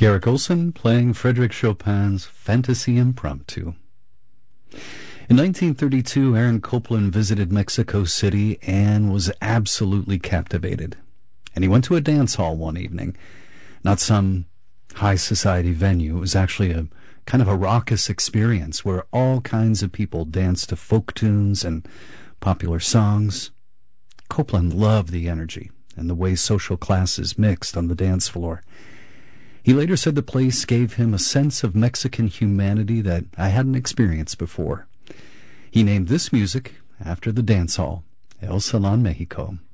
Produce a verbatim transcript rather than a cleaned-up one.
Garrick Olson playing Frédéric Chopin's Fantasy Impromptu. In nineteen thirty-two, Aaron Copland visited Mexico City and was absolutely captivated. And he went to a dance hall one evening, not some high society venue. It was actually a kind of a raucous experience where all kinds of people danced to folk tunes and popular songs. Copland loved the energy and the way social classes mixed on the dance floor. He later said the place gave him a sense of Mexican humanity that I hadn't experienced before. He named this music after the dance hall, El Salon Mexico.